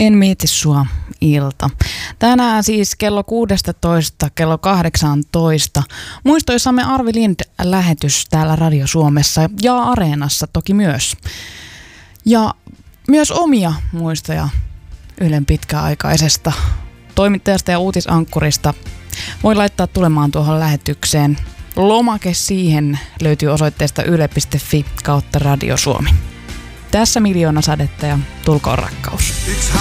En mieti sua ilta. Tänään siis kello 16, kello 18. Muistoissamme Arvi Lind-lähetys täällä Radio Suomessa ja Areenassa toki myös. Ja myös omia muistoja Ylen pitkäaikaisesta toimittajasta ja uutisankkurista voi laittaa tulemaan tuohon lähetykseen. Lomake siihen löytyy osoitteesta yle.fi/Radio Suomi. Tässä Miljoona sadetta ja tulkoon rakkaus. Yksi